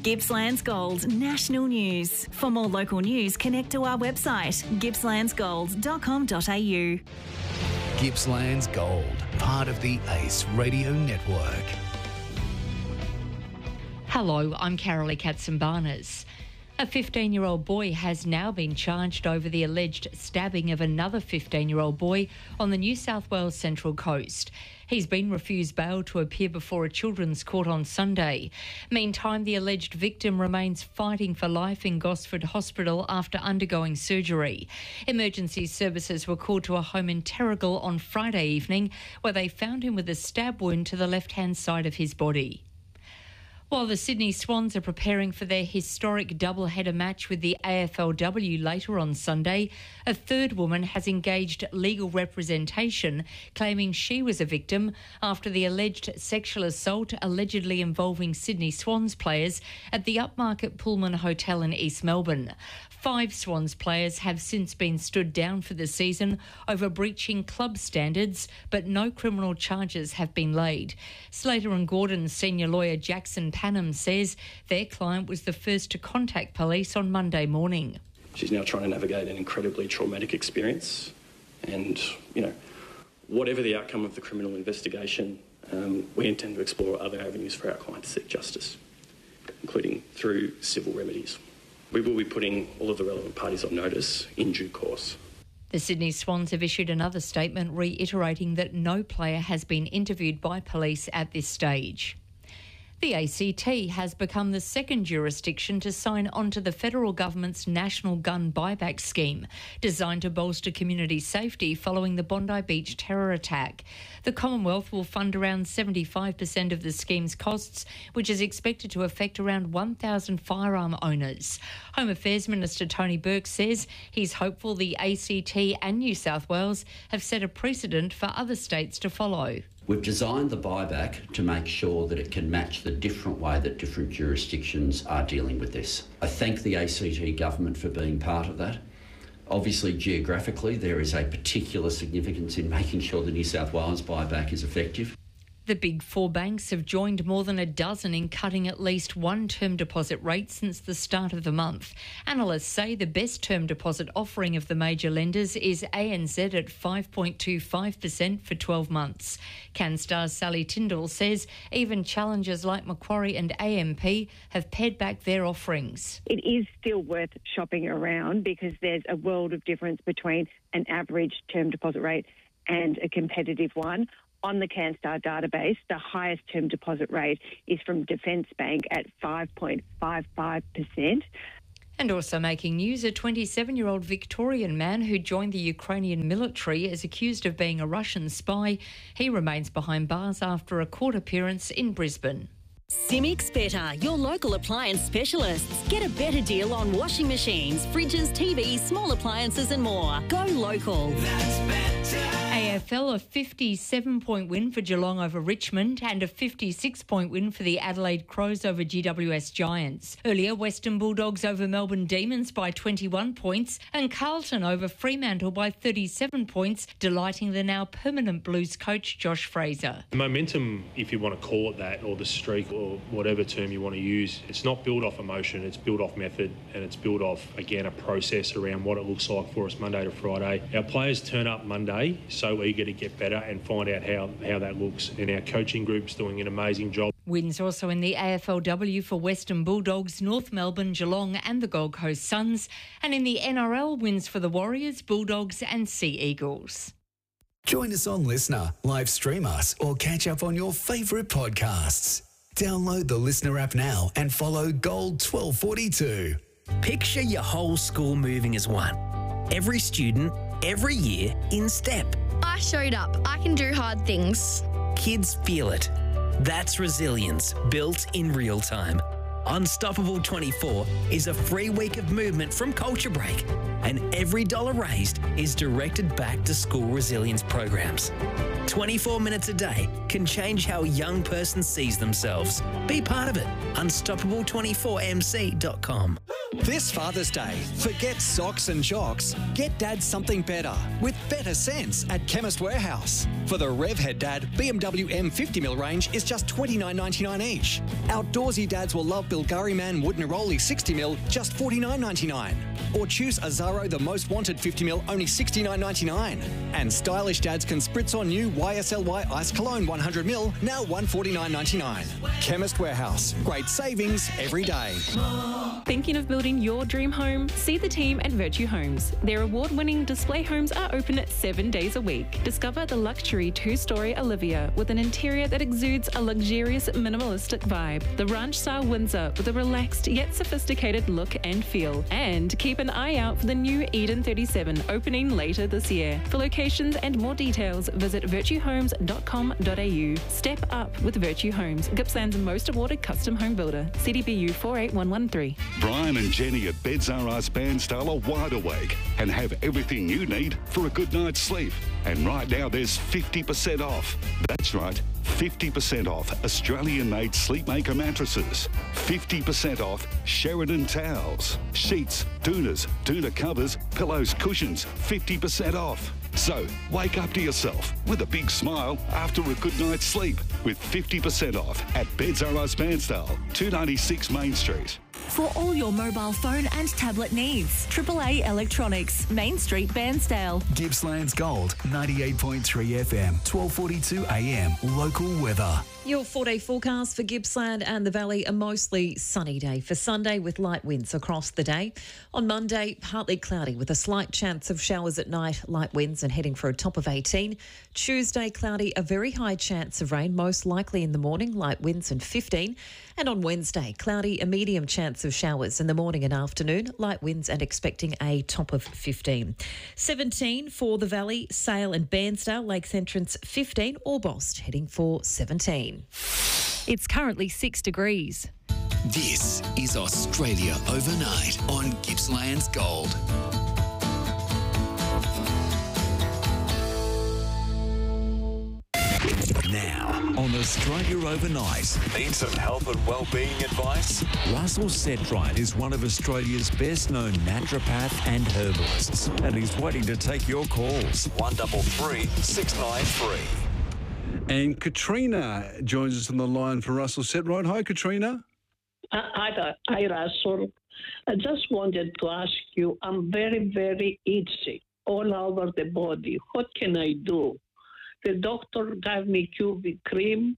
Gippsland's Gold National News. For more local news, connect to our website, gippslandsgold.com.au. Gippsland's Gold, part of the ACE Radio Network. Hello, I'm Carolee Katsimbarnas. A 15-year-old boy has now been charged over the alleged stabbing of another 15-year-old boy on the New South Wales Central Coast. He's been refused bail to appear before a children's court on Sunday. Meantime, the alleged victim remains fighting for life in Gosford Hospital after undergoing surgery. Emergency services were called to a home in Terrigal on Friday evening, where they found him with a stab wound to the left-hand side of his body. While the Sydney Swans are preparing for their historic double-header match with the AFLW later on Sunday, a third woman has engaged legal representation, claiming she was a victim after the alleged sexual assault allegedly involving Sydney Swans players at the upmarket Pullman Hotel in East Melbourne. 5 Swans players have since been stood down for the season over breaching club standards, but no criminal charges have been laid. Slater and Gordon's senior lawyer Jackson Panham says their client was the first to contact police on Monday morning. She's now trying to navigate an incredibly traumatic experience, and, whatever the outcome of the criminal investigation, we intend to explore other avenues for our client to seek justice, including through civil remedies. We will be putting all of the relevant parties on notice in due course. The Sydney Swans have issued another statement reiterating that no player has been interviewed by police at this stage. The ACT has become the second jurisdiction to sign on to the federal government's National Gun Buyback Scheme, designed to bolster community safety following the Bondi Beach terror attack. The Commonwealth will fund around 75% of the scheme's costs, which is expected to affect around 1,000 firearm owners. Home Affairs Minister Tony Burke says he's hopeful the ACT and New South Wales have set a precedent for other states to follow. We've designed the buyback to make sure that it can match the different way that different jurisdictions are dealing with this. I thank the ACT government for being part of that. Obviously, geographically, there is a particular significance in making sure the New South Wales buyback is effective. The Big Four banks have joined more than a dozen in cutting at least one term deposit rate since the start of the month. Analysts say the best term deposit offering of the major lenders is ANZ at 5.25% for 12 months. CanStar's Sally Tyndall says even challengers like Macquarie and AMP have pared back their offerings. It is still worth shopping around because there's a world of difference between an average term deposit rate and a competitive one. On the CanStar database, the highest term deposit rate is from Defence Bank at 5.55%. And also making news, a 27-year-old Victorian man who joined the Ukrainian military is accused of being a Russian spy. He remains behind bars after a court appearance in Brisbane. Simics Better, your local appliance specialists. Get a better deal on washing machines, fridges, TVs, small appliances and more. Go local. That's better. AFL, a 57-point win for Geelong over Richmond and a 56-point win for the Adelaide Crows over GWS Giants. Earlier, Western Bulldogs over Melbourne Demons by 21 points and Carlton over Fremantle by 37 points, delighting the now permanent Blues coach Josh Fraser. The momentum, if you want to call it that, or the streak, or whatever term you want to use, it's not built off emotion, it's built off method, and it's built off, again, a process around what it looks like for us Monday to Friday. Our players turn up Monday so eager to get better and find out how that looks, and our coaching group's doing an amazing job. Wins also in the AFLW for Western Bulldogs, North Melbourne, Geelong and the Gold Coast Suns, and in the NRL, wins for the Warriors, Bulldogs and Sea Eagles. Join us on Listener, live stream us or catch up on your favourite podcasts. Download the Listener app now and follow Gold 1242. Picture your whole school moving as one. Every student, every year, in step. I showed up. I can do hard things. Kids feel it. That's resilience built in real time. Unstoppable 24 is a free week of movement from Culture Break, and every dollar raised is directed back to school resilience programs. 24 minutes a day can change how a young person sees themselves. Be part of it. Unstoppable24mc.com. This Father's Day, forget socks and jocks. Get Dad something better with better sense at Chemist Warehouse. For the Revhead Dad, BMW M50mm range is just $29.99 each. Outdoorsy dads will love Bilgari Man Wood Neroli 60mm, just $49.99. Or choose Azaro the Most Wanted 50mm, only $69.99. And stylish dads can spritz on new YSLY Ice Cologne 100ml, now $149.99. Chemist Warehouse, great savings every day. Thinking of building your dream home? See the team at Virtue Homes. Their award-winning display homes are open 7 days a week. Discover the luxury 2-story Olivia with an interior that exudes a luxurious minimalistic vibe. The ranch-style Windsor with a relaxed yet sophisticated look and feel. And keep an eye out for the new Eden 37 opening later this year. For locations and more details, visit virtuehomes.com.au. Step up with Virtue Homes, Gippsland's most awarded custom home builder. CDBU 48113. Brian and Jenny at Beds R Us Bairnsdale are wide awake and have everything you need for a good night's sleep. And right now there's 50% off. That's right, 50% off Australian-made Sleepmaker mattresses, 50% off Sheridan towels, sheets, doonas, doona covers, pillows, cushions, 50% off. So, wake up to yourself with a big smile after a good night's sleep with 50% off at Beds R Us Bairnsdale, 296 Main Street. For all your mobile phone and tablet needs, AAA Electronics, Main Street, Bairnsdale. Gippsland's Gold, 98.3 FM, 12:42 AM. Local weather. Your 4-day forecast for Gippsland and the Valley, a mostly sunny day for Sunday with light winds across the day. On Monday, partly cloudy with a slight chance of showers at night, light winds and heading for a top of 18. Tuesday, cloudy, a very high chance of rain, most likely in the morning, light winds and 15. And on Wednesday, cloudy, a medium chance of showers in the morning and afternoon, light winds and expecting a top of 15. 17 for the Valley, Sale and Bairnsdale, Lakes Entrance 15, Orbost heading for 17. It's currently 6 degrees. This is Australia Overnight on Gippsland's Gold. Now on Australia Overnight. Need some health and well-being advice? Russell Setright is one of Australia's best-known naturopath and herbalists, and he's waiting to take your calls. 133 693. And Katrina joins us on the line for Russell Setright. Hi, Katrina. Hi, Russell. I just wanted to ask you, I'm very, very itchy all over the body. What can I do? The doctor gave me QV cream,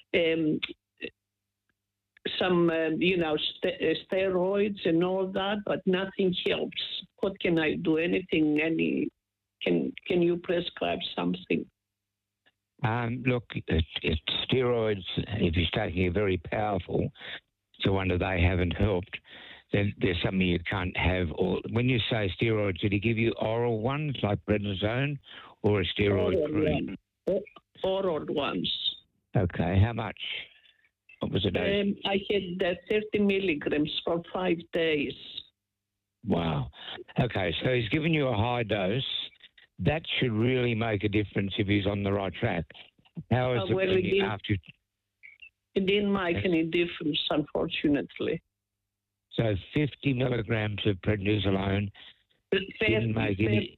some, steroids and all that, but nothing helps. What can I do? Anything? Can you prescribe something? Look, steroids, if you're taking it very powerful, so wonder they haven't helped, then there's something you can't have. Or when you say steroids, did he give you oral ones like prednisone or a steroid cream? Oral ones. Okay, how much? What was the dose? I had 30 milligrams for 5 days. Wow. Okay, so he's given you a high dose. That should really make a difference if he's on the right track. How is it after? It didn't make any difference, unfortunately. So 50 milligrams of prednisolone didn't make any...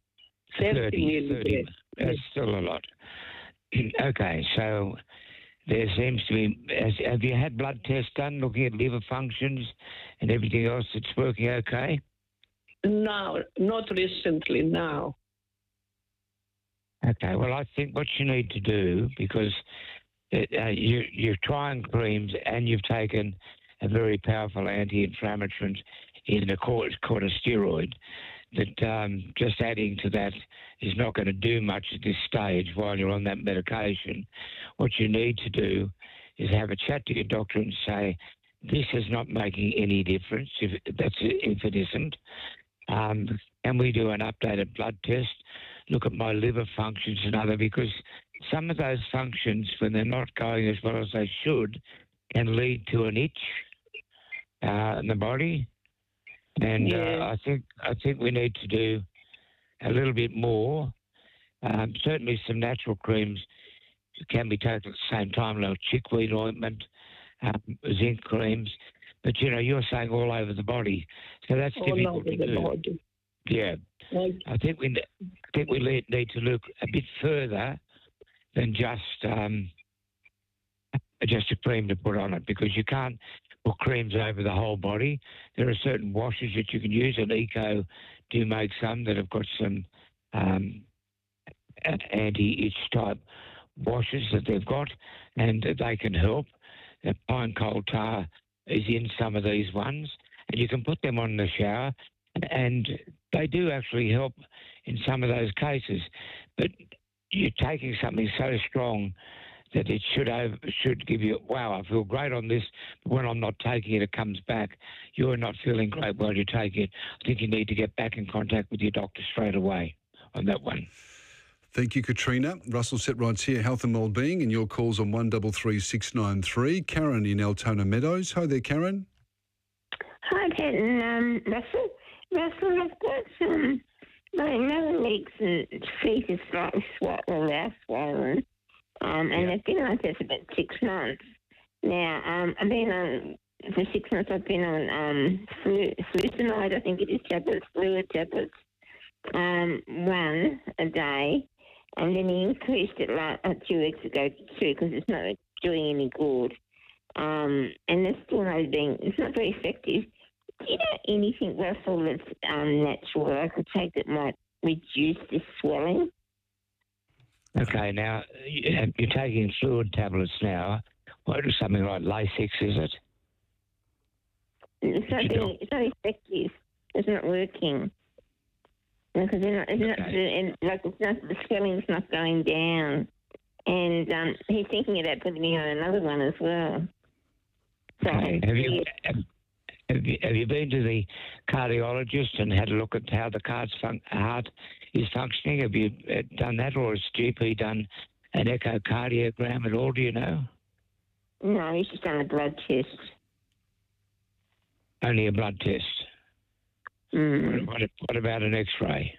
30. That's still a lot. Okay, so there seems to be... Have you had blood tests done, looking at liver functions and everything else that's working okay? No, not recently, no. Okay, well, I think what you need to do, because you're trying creams and you've taken a very powerful anti-inflammatory in a corticosteroid, that just adding to that is not going to do much at this stage while you're on that medication. What you need to do is have a chat to your doctor and say, this is not making any difference, if it isn't. Can we do an updated blood test? Look at my liver functions and other, because some of those functions, when they're not going as well as they should, can lead to an itch in the body. And I think we need to do a little bit more. Certainly some natural creams can be taken at the same time, like chickweed ointment, zinc creams. But, you're saying all over the body. So that's difficult to do. Yeah. I think we need to look a bit further than just a cream to put on it, because you can't put creams over the whole body. There are certain washes that you can use, and Eco do make some that have got some anti-itch type washes that they've got, and they can help. The pine coal tar is in some of these ones, and you can put them on in the shower, and they do actually help in some of those cases. But you're taking something so strong that it should give you, wow, I feel great on this, but when I'm not taking it, it comes back. You're not feeling great while you take it. I think you need to get back in contact with your doctor straight away on that one. Thank you, Katrina. Russell Setrights here, Health and Wellbeing, and your calls on 133693. Karen in Altona Meadows. Hi there, Karen. Hi, Pat and Russell. Russell, I've got some, my legs and feet are slightly swollen. And I've been like this about 6 months. Now, I've been on, for 6 months, I've been on flutamide, I think it is tablets, fluid tablets, 1 a day. And then he increased it like 2 weeks ago to 2 because it's not doing any good. And it's still not being, it's not very effective. Do you know anything, Russell, that's natural that I could take that might reduce this swelling? Okay, now, you're taking fluid tablets now. What is something like Lasix, is it? It's not effective. It's not working. Because the swelling's not going down. And he's thinking about putting me on another one as well. So okay. Have you been to the cardiologist and had a look at how the heart is functioning? Have you done that, or has GP done an echocardiogram at all? Do you know? No, he's just done a blood test. Only a blood test? Mm. What about an X-ray?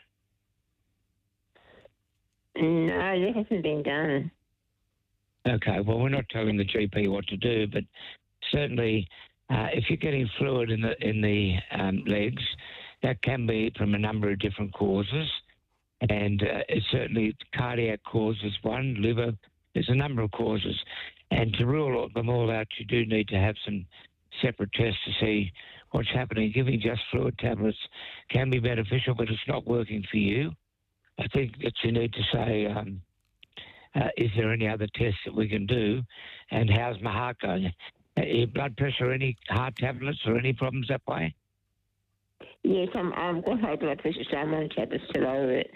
No, that hasn't been done. Okay, well, we're not telling the GP what to do, but certainly if you're getting fluid in the legs, that can be from a number of different causes, and it's certainly cardiac causes one, liver. There's a number of causes, and to rule them all out, you do need to have some separate tests to see what's happening. Giving just fluid tablets can be beneficial, but it's not working for you. I think that you need to say, is there any other tests that we can do, and how's my heart going? Your blood pressure, any heart tablets or any problems that way? Yes, I've got high blood pressure, so I'm on tablets to lower it.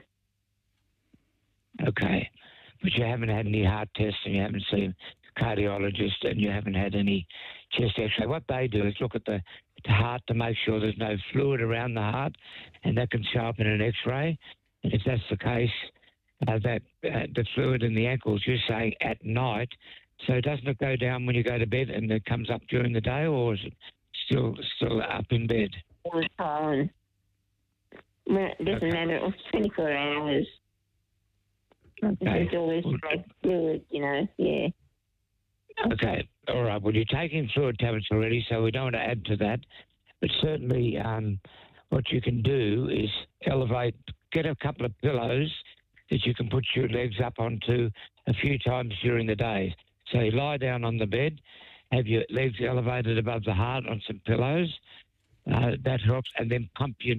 Okay. But you haven't had any heart tests, and you haven't seen a cardiologist, and you haven't had any chest x-ray. What they do is look at the heart to make sure there's no fluid around the heart, and that can show up in an x-ray. And if that's the case, that the fluid in the ankles, you're saying at night, so doesn't it go down when you go to bed and it comes up during the day, or is it still up in bed? All the time. Well, it doesn't matter. It's 24 hours. Okay. It's always like fluid, yeah. Okay, all right. Well, you're taking fluid tablets already, so we don't want to add to that. But certainly what you can do is get a couple of pillows that you can put your legs up onto a few times during the day. So you lie down on the bed, have your legs elevated above the heart on some pillows. That helps, and then pump your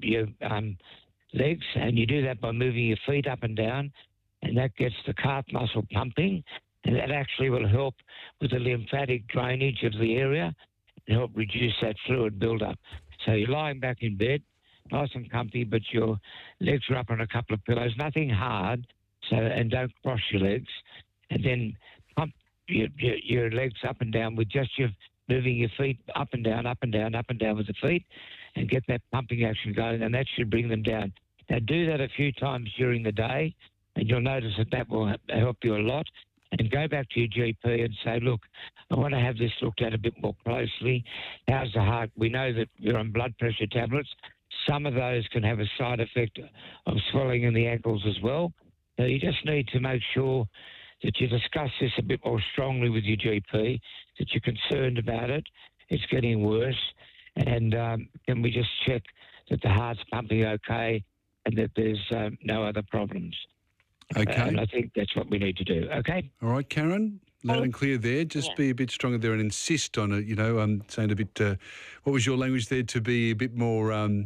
legs, and you do that by moving your feet up and down, and that gets the calf muscle pumping, and that actually will help with the lymphatic drainage of the area and help reduce that fluid buildup. So you're lying back in bed, nice and comfy, but your legs are up on a couple of pillows, nothing hard, and don't cross your legs, and then pump your legs up and down with just your moving your feet up and down, up and down, up and down with the feet, and get that pumping action going, and that should bring them down. Now, do that a few times during the day, and you'll notice that will help you a lot. And go back to your GP and say, look, I want to have this looked at a bit more closely. How's the heart? We know that you're on blood pressure tablets. Some of those can have a side effect of swelling in the ankles as well. So you just need to make sure that you discuss this a bit more strongly with your GP, that you're concerned about it, it's getting worse, and can we just check that the heart's pumping okay and that there's no other problems? Okay. And I think that's what we need to do. Okay. All right, Karen. Loud and clear there. Just be a bit stronger there and insist on it. Saying a bit. What was your language there? To be a bit more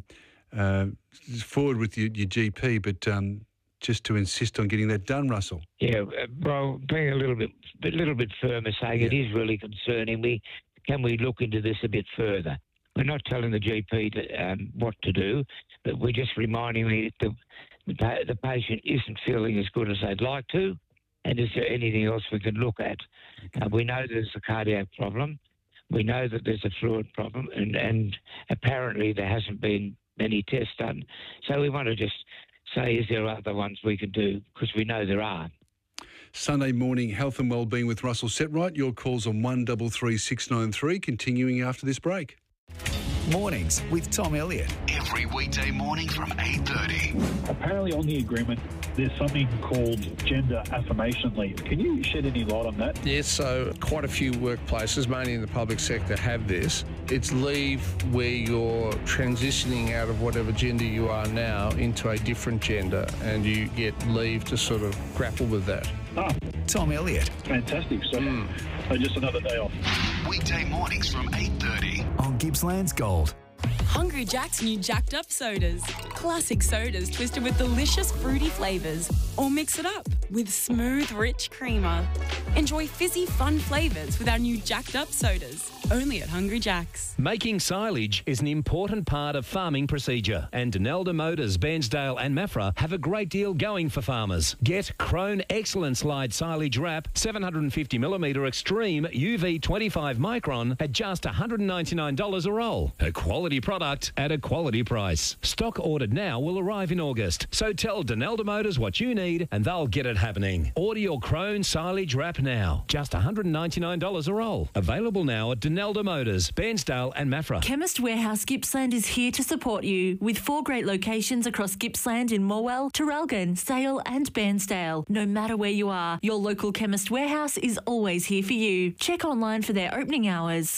forward with your GP, but just to insist on getting that done, Russell. Yeah, well, being a little bit firmer, saying it is really concerning. Can we look into this a bit further? We're not telling the GP what to do, but we're just reminding me that the patient isn't feeling as good as they'd like to. And is there anything else we can look at? We know there's a cardiac problem. We know that there's a fluid problem, and apparently there hasn't been many tests done. So we want to just say, is there other ones we can do? Because we know there are. Sunday morning health and wellbeing with Russell Setright. Your calls on 133693, continuing after this break. Mornings with Tom Elliott. Every weekday morning from 8:30. Apparently on the agreement, there's something called gender affirmation leave. Can you shed any light on that? Yes, so quite a few workplaces, mainly in the public sector, have this. It's leave where you're transitioning out of whatever gender you are now into a different gender, and you get leave to sort of grapple with that. Tom Elliott. Fantastic. So just another day off. Weekday mornings from 8:30. On Gippsland's Gold. Hungry Jack's new jacked up sodas. Classic sodas twisted with delicious fruity flavours. Or mix it up with smooth, rich creamer. Enjoy fizzy, fun flavours with our new jacked up sodas. Only at Hungry Jack's. Making silage is an important part of farming procedure, and Denelda Motors, Bairnsdale and Maffra have a great deal going for farmers. Get Krone Excellent Slide Silage Wrap 750mm Extreme UV 25 micron at just $199 a roll. A quality product at a quality price. Stock ordered now will arrive in August, so tell Denelda Motors what you need and they'll get it happening. Order your Krone Silage Wrap now. Just $199 a roll. Available now at Denelda Motors, Bairnsdale and Maffra. Chemist Warehouse Gippsland is here to support you with 4 great locations across Gippsland in Morwell, Traralgon, Sale and Bairnsdale. No matter where you are, your local Chemist Warehouse is always here for you. Check online for their opening hours.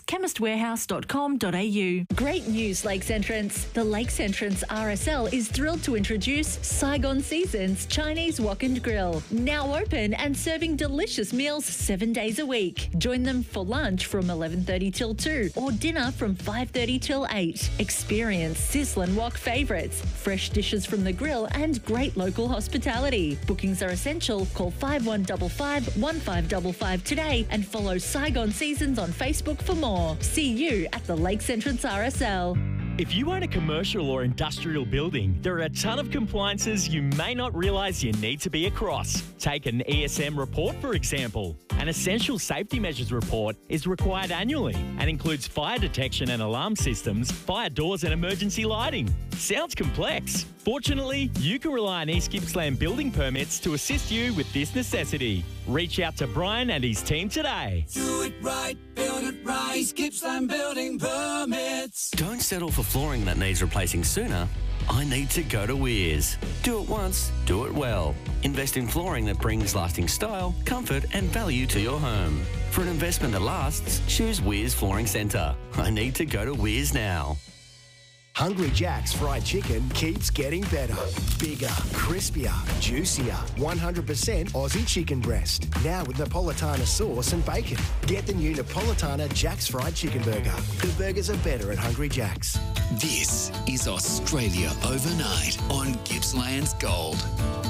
chemistwarehouse.com.au. Great news, Lakes Entrance. The Lakes Entrance RSL is thrilled to introduce Saigon Seasons Chinese Wok and Grill. Now open and serving delicious meals 7 days a week. Join them for lunch from 11:30 till 2 or dinner from 5:30 till 8. Experience sizzling wok favourites, fresh dishes from the grill and great local hospitality. Bookings are essential. Call 5155 1555 today and follow Saigon Seasons on Facebook for more. See you at the Lakes Entrance RSL. If you own a commercial or industrial building, there are a ton of compliances you may not realise you need to be across. Take an ESM report, for example. An essential safety measures report is required annually and includes fire detection and alarm systems, fire doors and emergency lighting. Sounds complex. Fortunately, you can rely on East Gippsland Building Permits to assist you with this necessity. Reach out to Brian and his team today. Do it right, build it right. East Gippsland Building Permits. Don't settle for flooring that needs replacing sooner. I need to go to Weirs. Do it once, do it well. Invest in flooring that brings lasting style, comfort and value to your home. For an investment that lasts, choose Weirs Flooring Centre. I need to go to Weirs now. Hungry Jack's fried chicken keeps getting better. Bigger, crispier, juicier. 100% Aussie chicken breast. Now with Napolitana sauce and bacon. Get the new Napolitana Jack's fried chicken burger. The burgers are better at Hungry Jack's. This is Australia Overnight on Gippsland's Gold.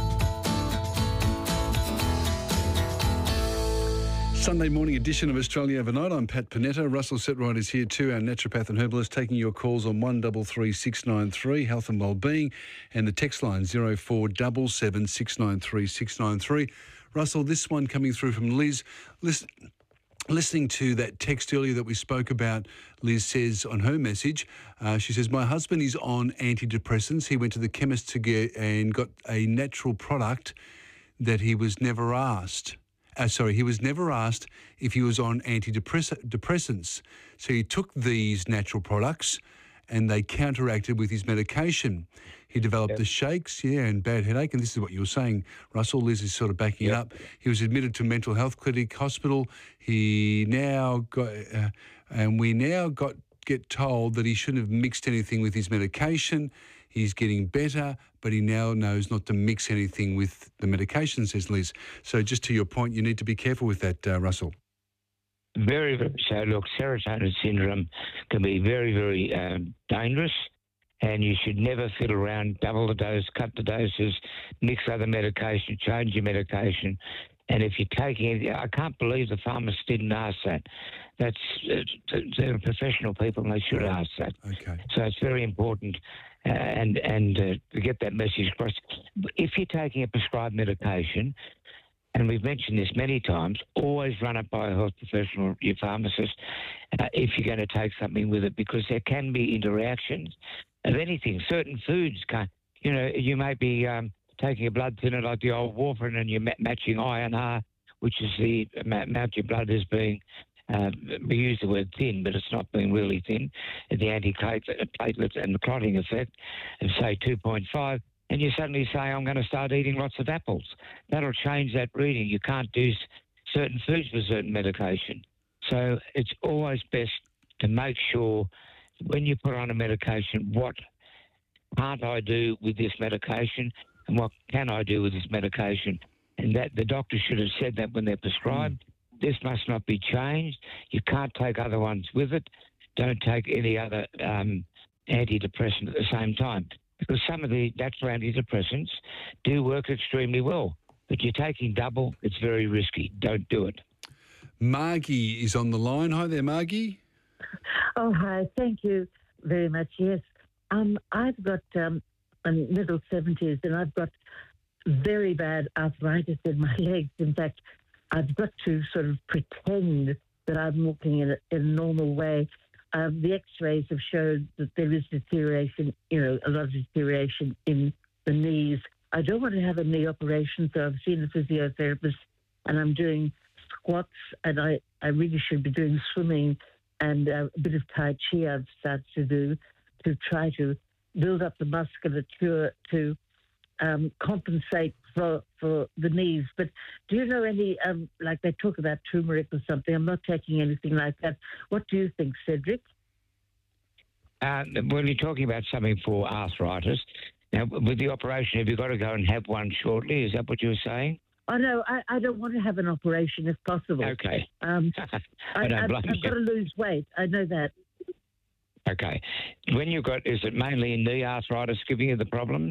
Sunday morning edition of Australia Overnight. I'm Pat Panetta. Russell Setright is here too, our naturopath and herbalist, taking your calls on 133693, health and wellbeing, and the text line 0477 693 693. Russell, this one coming through from Liz. Listening to that text earlier that we spoke about, Liz says on her message, she says, my husband is on antidepressants. He went to the chemist to get and got a natural product that he was never asked. He was never asked if he was on antidepressants. So he took these natural products and they counteracted with his medication. He developed the shakes, and bad headache. And this is what you were saying, Russell. Liz is sort of backing it up. He was admitted to mental health clinic, hospital. He now got, and we now get told that he shouldn't have mixed anything with his medication. He's getting better, but he now knows not to mix anything with the medication, says Liz. So just to your point, you need to be careful with that, Russell. Very, very so. Look, serotonin syndrome can be very, very dangerous, and you should never fiddle around, double the dose, cut the doses, mix other medication, change your medication. And if you're taking it, I can't believe the pharmacist didn't ask that. They're professional people, and they should ask that. Okay. So it's very important, and to get that message across. If you're taking a prescribed medication, and we've mentioned this many times, always run it by a health professional, your pharmacist, if you're going to take something with it, because there can be interactions of anything. Certain foods can, you may be taking a blood thinner like the old warfarin, and you're matching INR, which is the amount your blood is being, we use the word thin, but it's not being really thin, the antiplatelet and the clotting effect, and say 2.5, and you suddenly say, I'm going to start eating lots of apples. That'll change that reading. You can't do certain foods with certain medication. So it's always best to make sure when you put on a medication, what can't I do with this medication and what can I do with this medication? And that the doctor should have said that when they're prescribed. This must not be changed. You can't take other ones with it. Don't take any other antidepressant at the same time, because some of the natural antidepressants do work extremely well. But you're taking double, it's very risky. Don't do it. Margie is on the line. Hi there, Margie. Oh, hi. Thank you very much. Yes. I've got I'm middle 70s, and I've got very bad arthritis in my legs. In fact, I've got to sort of pretend that I'm walking in a normal way. The X-rays have showed that there is deterioration, a lot of deterioration in the knees. I don't want to have a knee operation, so I've seen a physiotherapist, and I'm doing squats, and I really should be doing swimming and a bit of Tai Chi I've started to do to try to build up the musculature to compensate for the knees. But do you know any, like they talk about turmeric or something? I'm not taking anything like that. What do you think, Cedric? Well, you're talking about something for arthritis. Now, with the operation, have you got to go and have one shortly? Is that what you were saying? Oh, no, I don't want to have an operation if possible. Okay. I've I don't blame got to lose weight. I know that. Okay. When you got, is it mainly knee arthritis giving you the problems?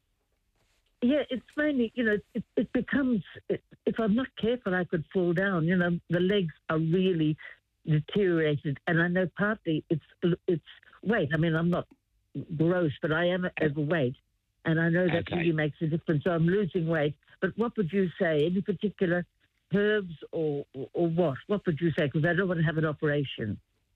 Yeah, it's mainly, it becomes, if I'm not careful, I could fall down. The legs are really deteriorated. And I know partly it's weight. I mean, I'm not gross, but I am overweight. And I know that really makes a difference. So I'm losing weight. But what would you say? Any particular herbs or what? What would you say? Because I don't want to have an operation.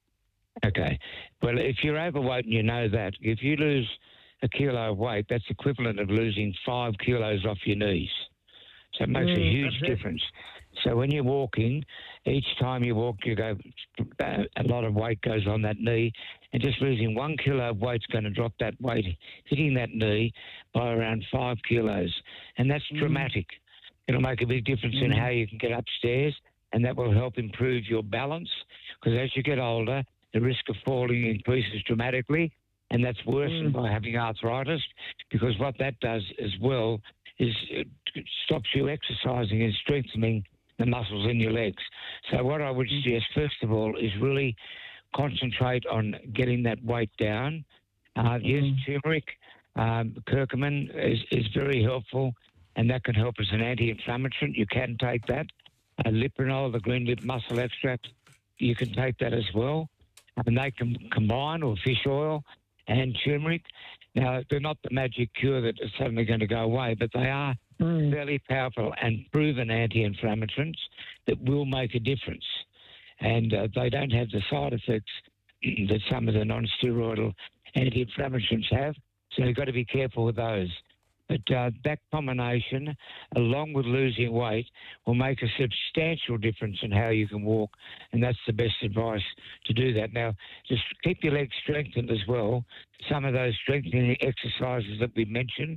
Okay. Well, if you're overweight and you know that, if you lose a kilo of weight, that's equivalent of losing 5 kilos off your knees. So it makes a huge difference. So when you're walking, each time you walk, you go, a lot of weight goes on that knee, and just losing 1 kilo of weight's going to drop that weight, hitting that knee by around 5 kilos. And that's dramatic. It'll make a big difference in how you can get upstairs, and that will help improve your balance, because as you get older, the risk of falling increases dramatically, and that's worsened by having arthritis, because what that does as well is it stops you exercising and strengthening the muscles in your legs. So what I would suggest, first of all, is really concentrate on getting that weight down. Yes, turmeric, curcumin is very helpful, and that can help as an anti-inflammatory. You can take that. Liprinol, the green lip muscle extract, you can take that as well. And they can combine, or fish oil and turmeric. Now, they're not the magic cure that is suddenly going to go away, but they are fairly powerful and proven anti-inflammatories that will make a difference. And they don't have the side effects that some of the non-steroidal anti-inflammatories have, so you've got to be careful with those. But that combination, along with losing weight, will make a substantial difference in how you can walk, and that's the best advice to do that. Now, just keep your legs strengthened as well. Some of those strengthening exercises that we mentioned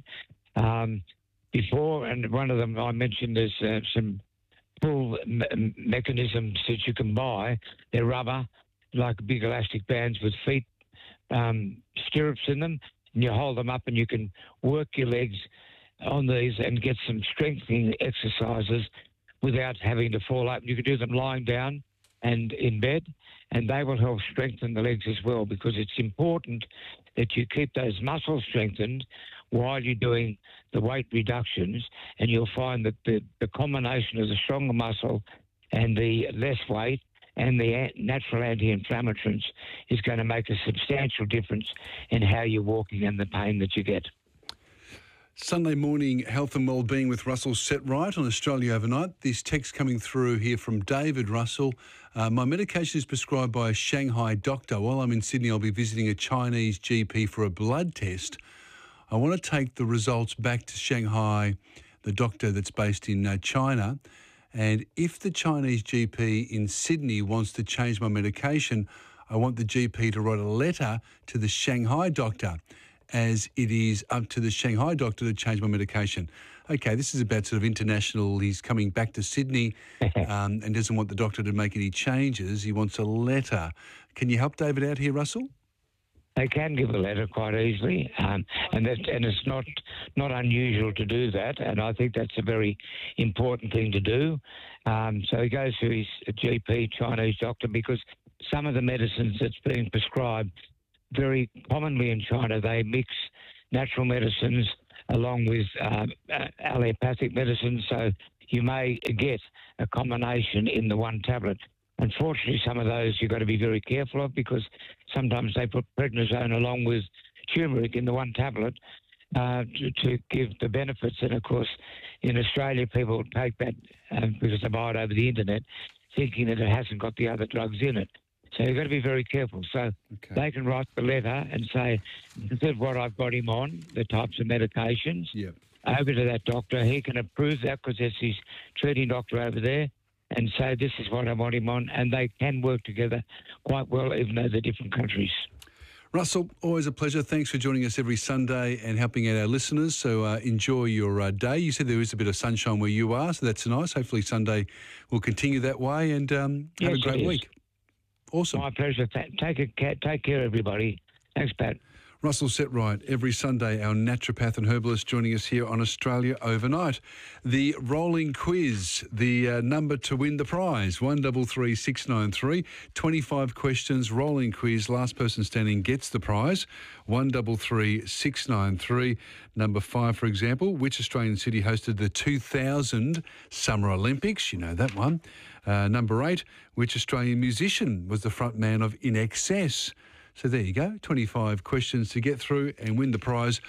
before, and one of them I mentioned is some pull mechanisms that you can buy. They're rubber, like big elastic bands with feet stirrups in them. and you hold them up and you can work your legs on these and get some strengthening exercises without having to fall up. You can do them lying down and in bed, and they will help strengthen the legs as well, because it's important that you keep those muscles strengthened while you're doing the weight reductions, and you'll find that the combination of the stronger muscle and the less weight and the natural anti-inflammatories is going to make a substantial difference in how you're walking and the pain that you get. Sunday morning health and wellbeing with Russell Setright on Australia Overnight. This text coming through here from David. Russell, my medication is prescribed by a Shanghai doctor. While I'm in Sydney, I'll be visiting a Chinese GP for a blood test. I want to take the results back to Shanghai, the doctor that's based in China. And if the Chinese GP in Sydney wants to change my medication, I want the GP to write a letter to the Shanghai doctor, as it is up to the Shanghai doctor to change my medication. Okay, this is about sort of international. He's coming back to Sydney and doesn't want the doctor to make any changes. He wants a letter. Can you help David out here, Russell? They can give a letter quite easily, and it's not unusual to do that, and I think that's a very important thing to do. So he goes to his GP, Chinese doctor, because some of the medicines that's being prescribed, very commonly in China, they mix natural medicines along with allopathic medicines, so you may get a combination in the one tablet. Unfortunately, some of those you've got to be very careful of, because sometimes they put prednisone along with turmeric in the one tablet to give the benefits. And, of course, in Australia, people take that because they buy it over the internet, thinking that it hasn't got the other drugs in it. So you've got to be very careful. So they can write the letter and say, this is what I've got him on, the types of medications, over to that doctor. He can approve that because that's his treating doctor over there, and say, this is what I want him on, and they can work together quite well, even though they're different countries. Russell, always a pleasure. Thanks for joining us every Sunday and helping out our listeners. So enjoy your day. You said there is a bit of sunshine where you are, so that's nice. Hopefully Sunday will continue that way, and have a great week. Awesome. My pleasure. Take care, everybody. Thanks, Pat. Russell Setright, every Sunday, our naturopath and herbalist, joining us here on Australia Overnight. The rolling quiz, the number to win the prize, 133693. 25 questions, rolling quiz. Last person standing gets the prize, 133693. Number 5, for example, which Australian city hosted the 2000 Summer Olympics? You know that one. Number 8, which Australian musician was the front man of In Excess? So there you go, 25 questions to get through and win the prize,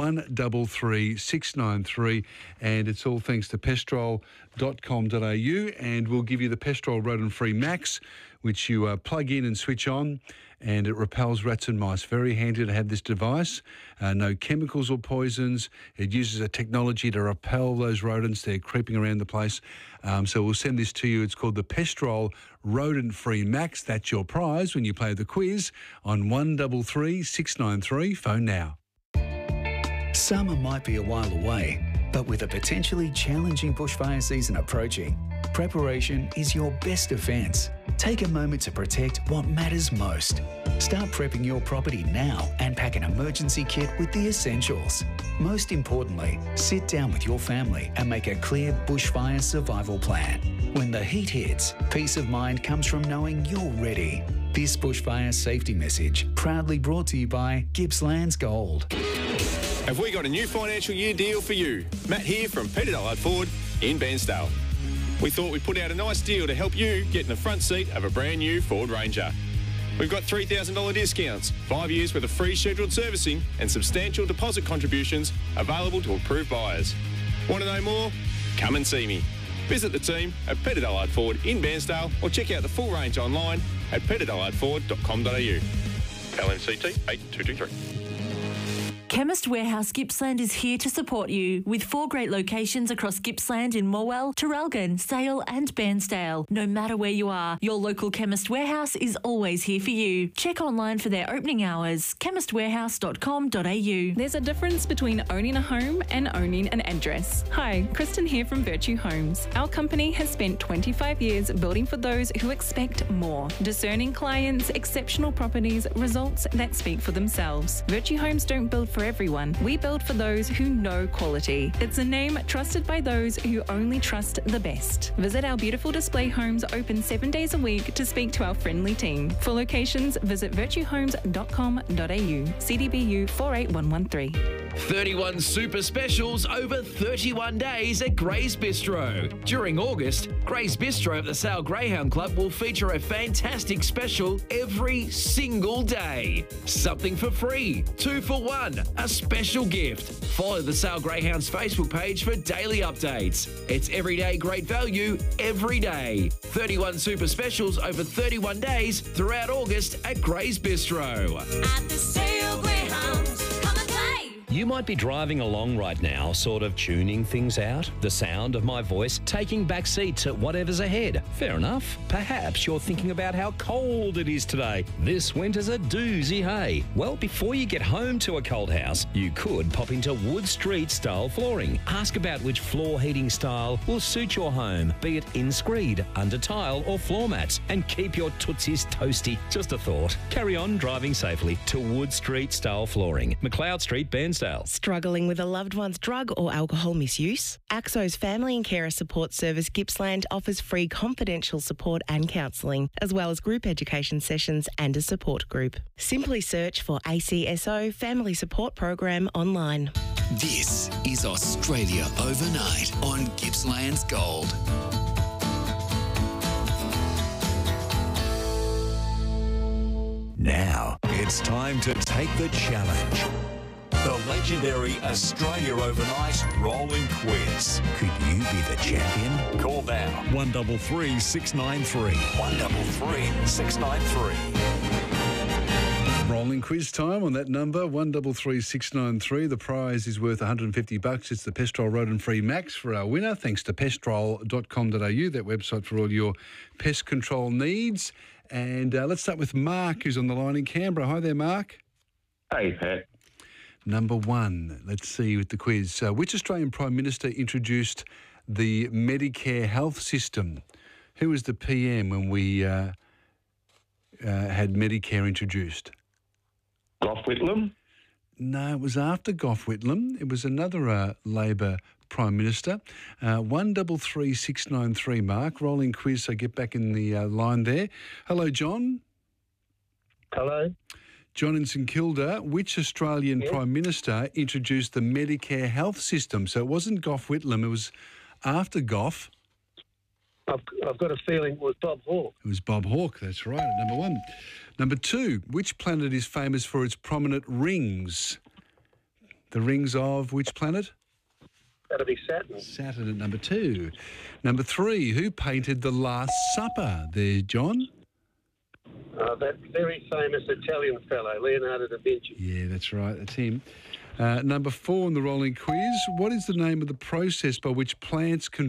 133693. And it's all thanks to pestrol.com.au, and we'll give you the Pestrol Rodent-Free Max, which you plug in and switch on, and it repels rats and mice. Very handy to have this device. No chemicals or poisons. It uses a technology to repel those rodents. They're creeping around the place. So we'll send this to you. It's called the Pestrol Rodent-Free Max. That's your prize when you play the quiz on 133693. Phone now. Summer might be a while away, but with a potentially challenging bushfire season approaching, preparation is your best defence. Take a moment to protect what matters most. Start prepping your property now and pack an emergency kit with the essentials. Most importantly, sit down with your family and make a clear bushfire survival plan. When the heat hits, peace of mind comes from knowing you're ready. This bushfire safety message proudly brought to you by Gippsland's Gold. Have we got a new financial year deal for you? Matt here from Peter Dallard Ford in Bairnsdale. We thought we'd put out a nice deal to help you get in the front seat of a brand new Ford Ranger. We've got $3,000 discounts, 5 years worth of free scheduled servicing and substantial deposit contributions available to approved buyers. Want to know more? Come and see me. Visit the team at Peter Dallard Ford in Bairnsdale or check out the full range online at peterdallardford.com.au. LMCT 8223. Chemist Warehouse Gippsland is here to support you with 4 great locations across Gippsland in Morwell, Traralgon, Sale and Bairnsdale. No matter where you are, your local Chemist Warehouse is always here for you. Check online for their opening hours, chemistwarehouse.com.au. There's a difference between owning a home and owning an address. Hi, Kristen here from Virtue Homes. Our company has spent 25 years building for those who expect more. Discerning clients, exceptional properties, results that speak for themselves. Virtue Homes don't build for for everyone. We build for those who know quality. It's a name trusted by those who only trust the best. Visit our beautiful display homes open 7 days a week to speak to our friendly team. For locations, visit virtuehomes.com.au. CDBU 48113. 31 super specials over 31 days at Gray's Bistro. During August, Gray's Bistro at the Sale Greyhound Club will feature a fantastic special every single day. Something for free, 2 for 1, a special gift. Follow the Sale Greyhounds Facebook page for daily updates. It's everyday great value every day. 31 super specials over 31 days throughout August at Gray's Bistro. At the Sale Greyhounds, come and play. You might be driving along right now, sort of tuning things out, the sound of my voice taking back seat to whatever's ahead. Fair enough. Perhaps you're thinking about how cold it is today. This winter's a doozy, hey? Well, before you get home to a cold house, you could pop into Wood Street Style Flooring. Ask about which floor heating style will suit your home, be it in screed, under tile or floor mats, and keep your tootsies toasty. Just a thought. Carry on driving safely to Wood Street Style Flooring, McLeod Street, Bairnsdale. Struggling with a loved one's drug or alcohol misuse? AXO's Family and Carer Support Service Gippsland offers free confidential support and counselling, as well as group education sessions and a support group. Simply search for ACSO Family Support Program online. This is Australia Overnight on Gippsland's Gold. Now, it's time to take the challenge. The legendary Australia Overnight Rolling Quiz. Could you be the champion? Call now. 133 693. 133 693. Rolling quiz time on that number, 133693. The prize is worth $150. It's the Pestrol Rodent-Free Max for our winner, thanks to pestrol.com.au, that website for all your pest control needs. And let's start with Mark, who's on the line in Canberra. Hi there, Mark. Hey, Pat. Number one, let's see with the quiz. Which Australian Prime Minister introduced the Medicare health system? Who was the PM when we had Medicare introduced? Gough Whitlam? No, it was after Gough Whitlam. It was another Labor Prime Minister. 133693, Mark. Rolling quiz, so get back in the line there. Hello, John. Hello. John in St Kilda, which Australian Prime Minister introduced the Medicare health system? So it wasn't Gough Whitlam, it was after Gough. I've got a feeling it was Bob Hawke. It was Bob Hawke, that's right, at number one. Number two, which planet is famous for its prominent rings? The rings of which planet? That'll be Saturn. Saturn at number two. Number three, who painted The Last Supper there, John? That very famous Italian fellow, Leonardo da Vinci. Yeah, that's right. That's him. Number four in the rolling quiz. What is the name of the process by which plants can